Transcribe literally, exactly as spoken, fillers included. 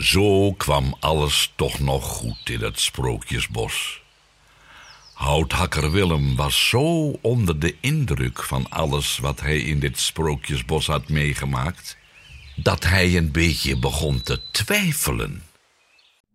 Zo kwam alles toch nog goed in het Sprookjesbos. Houthakker Willem was zo onder de indruk van alles wat hij in dit Sprookjesbos had meegemaakt, dat hij een beetje begon te twijfelen.